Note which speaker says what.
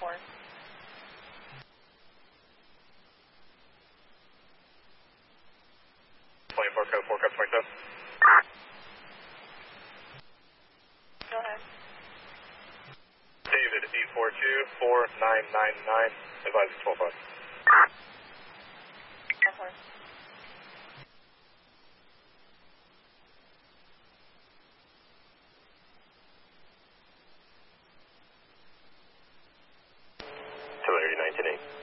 Speaker 1: 24 code 4 code 27.
Speaker 2: Go ahead.
Speaker 1: David 842-4999, advising 12-5.
Speaker 2: Okay.
Speaker 1: Two 19-8.